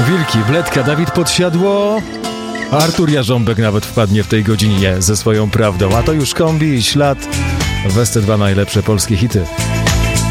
Wilki, Wletka, Dawid Podsiadło. Artur Jarząbek nawet wpadnie w tej godzinie ze swoją prawdą. A to już Kombi i Ślad. Weste 2 najlepsze polskie hity.